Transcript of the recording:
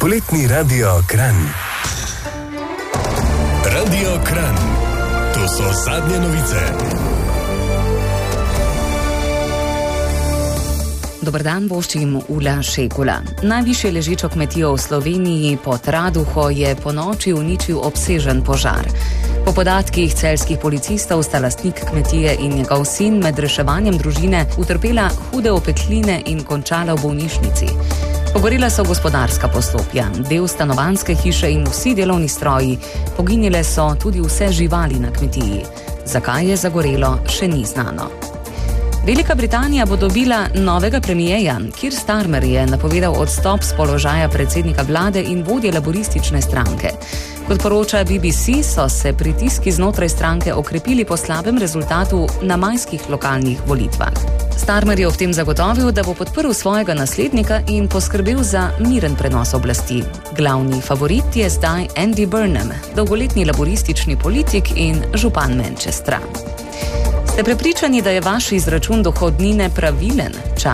Poletni Radio Kranj. Radio Kranj. To so zadnje novice. Dober dan, voščim Ula Šekula. Najvišje ležečo kmetijo v Sloveniji pod Raduho je ponoči uničil obsežen požar. Po podatkih celjskih policistov sta lastnik kmetije in njegov sin med reševanjem družine utrpela hude opekline in končala v bolnišnici. Pogorela so gospodarska poslopja, del stanovanjske hiše in vsi delovni stroji, poginile so tudi vse živali na kmetiji. Zakaj je zagorelo, še ni znano. Velika Britanija bo dobila novega premijeja. Keir Starmer je napovedal odstop z položaja predsednika vlade in vodje laboristične stranke. Kot poroča BBC, so se pritiski znotraj stranke okrepili po slabem rezultatu na majskih lokalnih volitvah. Starmer je ob tem zagotovil, da bo podprl svojega naslednika in poskrbel za miren prenos oblasti. Glavni favorit je zdaj Andy Burnham, dolgoletni laboristični politik in župan Manchestra. Ste prepričani, da je vaš izračun dohodnine pravilen?